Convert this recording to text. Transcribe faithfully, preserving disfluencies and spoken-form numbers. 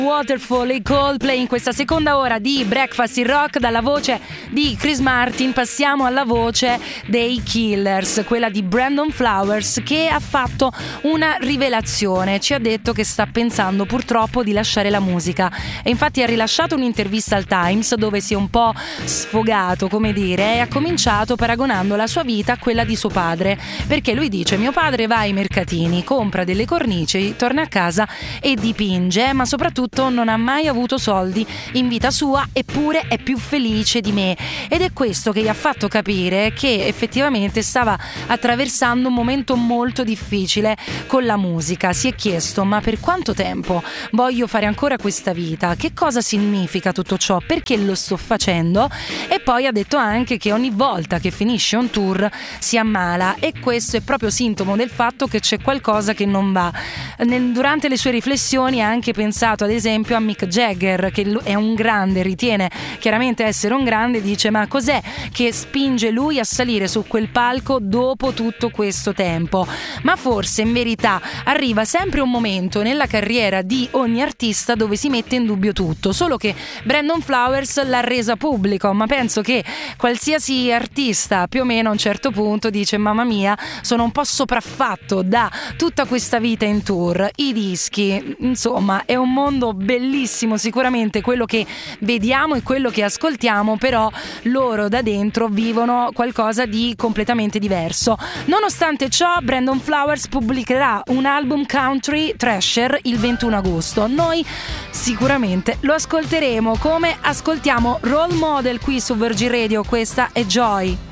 Waterfall e Coldplay in questa seconda ora di Breakfast in Rock. Dalla voce di Chris Martin passiamo alla voce dei Killers, quella di Brandon Flowers, che ha fatto una rivelazione. Ci ha detto che sta pensando purtroppo di lasciare la musica e infatti ha rilasciato un'intervista al Times dove si è un po' sfogato, come dire, e ha cominciato paragonando la sua vita a quella di suo padre, perché lui dice: mio padre va ai mercatini, compra delle cornici, torna a casa e dipinge, ma soprattutto non ha mai avuto soldi in vita sua, eppure è più felice di me. Ed è questo che gli ha fatto capire che effettivamente stava attraversando un momento molto difficile con la musica. Si è chiesto: ma per quanto tempo voglio fare ancora questa vita? Che cosa significa tutto ciò? Perché lo sto facendo? E poi ha detto anche che ogni volta che finisce un tour si ammala, e questo è proprio sintomo del fatto che c'è qualcosa che non va. Nel, durante le sue riflessioni ha anche pensato ad esempio a Mick Jagger, che è un grande, ritiene chiaramente essere un grande. Dice: ma cos'è che spinge lui a salire su quel palco dopo tutto questo tempo? Ma forse in verità arriva sempre un momento nella carriera di ogni artista dove si mette in dubbio tutto, solo che Brandon Flowers l'ha resa pubblico, ma penso che qualsiasi artista più o meno a un certo punto dice: mamma mia, sono un po' sopraffatto da tutta questa vita in tour, i dischi, insomma è un mondo bellissimo sicuramente quello che vediamo e quello che ascoltiamo, però loro da dentro vivono qualcosa di completamente diverso. Nonostante ciò, Brandon Flowers pubblicherà un album country Thrasher il ventuno agosto. Noi sicuramente lo ascolteremo, come ascoltiamo Role Model qui su Virgin Radio. Questa è Joy.